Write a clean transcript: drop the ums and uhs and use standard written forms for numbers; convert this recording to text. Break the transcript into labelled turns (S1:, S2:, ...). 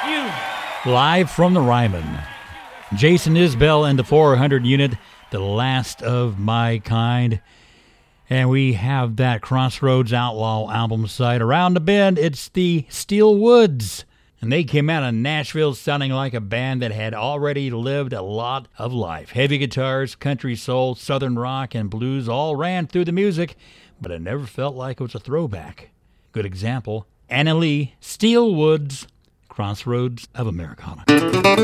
S1: Live from the Ryman, Jason Isbell and the 400 unit, The Last of My Kind. And we have that Crossroads Outlaw album side. Around the bend, it's the Steel Woods. And they came out of Nashville sounding like a band that had already lived a lot of life. Heavy guitars, country soul, southern rock, and blues all ran through the music, but it never felt like it was a throwback. Good example, Anna Lee, Steel Woods, Crossroads of Americana.